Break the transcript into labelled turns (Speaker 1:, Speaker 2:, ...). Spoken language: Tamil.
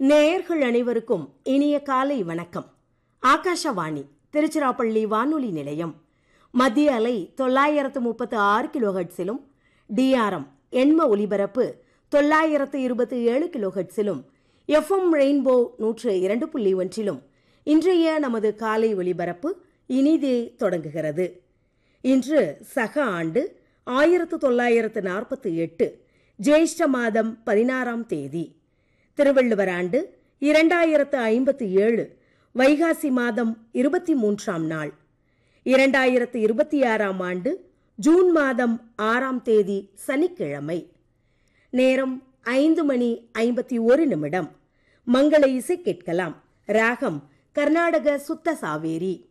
Speaker 1: நேயர்கள் அனைவருக்கும் இனிய காலை வணக்கம். ஆகாஷவாணி திருச்சிராப்பள்ளி வானொலி நிலையம். மத்திய அலை 936 கிலோஹெர்ட்ஸிலும் டிஆர்எம் எண்ம ஒலிபரப்பு 927 கிலோஹெர்ட்ஸிலும் எஃப்எம் ரெயின்போ 102.1 இன்றைய நமது காலை ஒலிபரப்பு இனிதே தொடங்குகிறது. இன்று சக ஆண்டு 1948 ஜேஷ்ட மாதம் 16ஆம் தேதி, திருவள்ளுவர் ஆண்டு 2057 வைகாசி மாதம் 23ஆம் நாள், 2026ஆம் ஆண்டு ஜூன் மாதம் 6ஆம் தேதி சனிக்கிழமை. நேரம் 5:51. மங்கள இசை கேட்கலாம். ராகம் கர்நாடக சுத்த சாவேரி.